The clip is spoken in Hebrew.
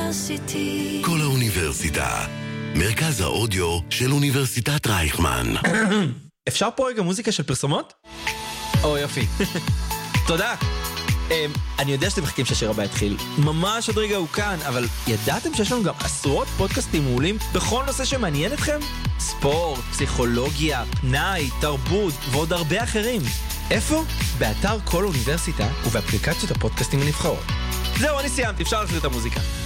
University. כל האוניברסיטה, מרכז האודיו של אוניברסיטת רייכמן. אפשר פה רגע מוזיקה של פרסומות? או יופי. תודה. אני יודע שאתם מחכים שהשיר הבא יתחיל. ממש עוד רגע הוא כאן, אבל ידעתם שיש לנו גם עשרות פודקאסטים מעולים בכל נושא שמעניין אתכם? ספורט, פסיכולוגיה, פנאי, תרבות ועוד הרבה אחרים. איפה? באתר כל אוניברסיטה ובאפליקציות הפודקאסטים הנבחרות. זהו, אני סיימתי, אפשר להחזיר את המוזיקה.